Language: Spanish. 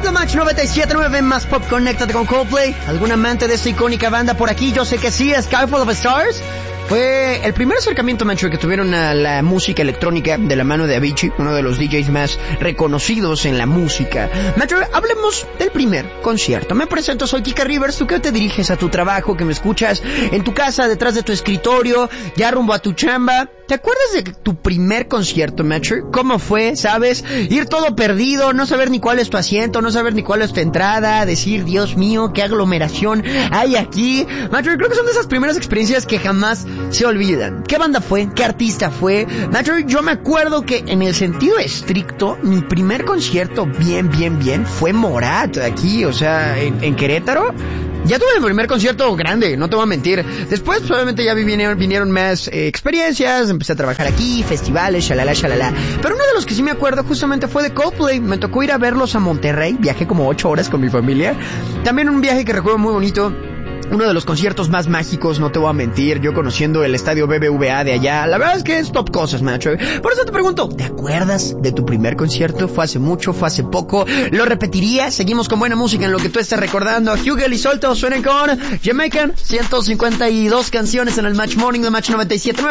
The Match 97.9 más pop, conéctate con Coldplay. ¿Algún amante de esta icónica banda por aquí? Yo sé que sí, Sky Full of Stars. Fue el primer acercamiento, Macho, que tuvieron a la música electrónica de la mano de Avicii, uno de los DJs más reconocidos en la música. Macho, hablemos del primer concierto. Me presento, soy Kika Rivers, tú que te diriges a tu trabajo, que me escuchas en tu casa, detrás de tu escritorio, ya rumbo a tu chamba. ¿Te acuerdas de tu primer concierto, Macho? ¿Cómo fue? ¿Sabes? Ir todo perdido, no saber ni cuál es tu asiento, no saber ni cuál es tu entrada, decir, Dios mío, qué aglomeración hay aquí. Macho, creo que son de esas primeras experiencias que jamás se olvidan. ¿Qué banda fue? ¿Qué artista fue? Macho, yo me acuerdo que en el sentido estricto, mi primer concierto bien fue Morat, aquí, o sea, en Querétaro. Ya tuve mi primer concierto grande, no te voy a mentir. Después, pues, obviamente, ya vinieron más experiencias, empecé a trabajar aquí, festivales, shalala. Pero uno de los que sí me acuerdo justamente fue de Coldplay. Me tocó ir a verlos a Monterrey, viajé como 8 horas con mi familia. También un viaje que recuerdo muy bonito. Uno de los conciertos más mágicos, no te voy a mentir, yo conociendo el estadio BBVA de allá, la verdad es que es top cosas, Macho. Por eso te pregunto, ¿te acuerdas de tu primer concierto? ¿Fue hace mucho? ¿Fue hace poco? ¿Lo repetirías? Seguimos con buena música en lo que tú estés recordando. Hugel y Solto suenan con Jamaican, 152 canciones en el Match Morning de Match 97.9.